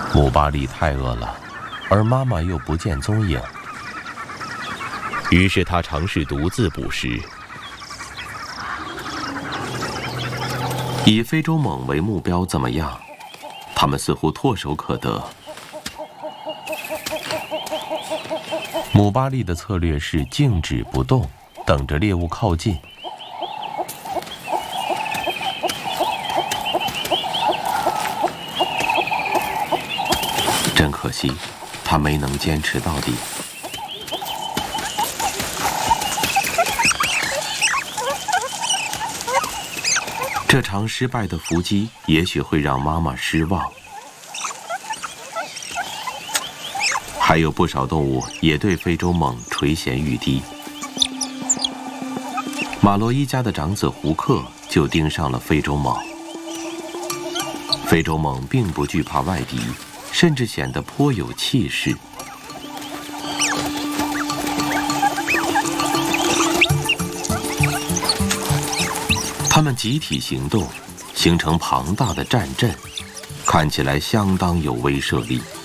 姆巴利太饿了，而妈妈又不见踪影，于是他尝试独自捕食。以非洲蟒为目标怎么样？他们似乎唾手可得。姆巴利的策略是静止不动，等着猎物靠近。真可惜，他没能坚持到底。这场失败的伏击也许会让妈妈失望。还有不少动物也对非洲蟒垂涎欲滴。马洛伊家的长子胡克就盯上了非洲蟒。非洲蟒并不惧怕外敌，甚至显得颇有气势。他们集体行动，形成庞大的战阵，看起来相当有威慑力。